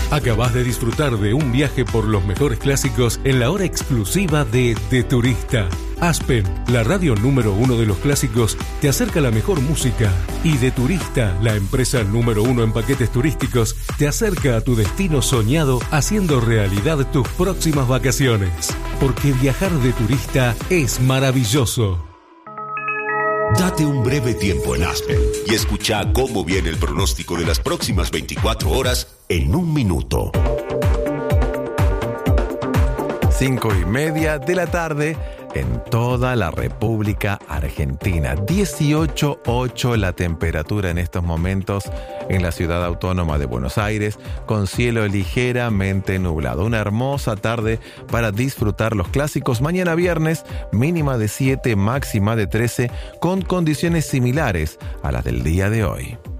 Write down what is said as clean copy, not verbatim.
Acabás de disfrutar de un viaje por los mejores clásicos en la hora exclusiva de Turista. Aspen, la radio número 1 de los clásicos, te acerca la mejor música. Y De Turista, la empresa número 1 en paquetes turísticos, te acerca a tu destino soñado, haciendo realidad tus próximas vacaciones. Porque viajar de turista es maravilloso. Date un breve tiempo en Aspen y escucha cómo viene el pronóstico de las próximas 24 horas en un minuto. 5:30 de la tarde en toda la República Argentina. 18.8 la temperatura en estos momentos en la ciudad autónoma de Buenos Aires, con cielo ligeramente nublado. Una hermosa tarde para disfrutar los clásicos. Mañana viernes, mínima de 7, máxima de 13, con condiciones similares a las del día de hoy.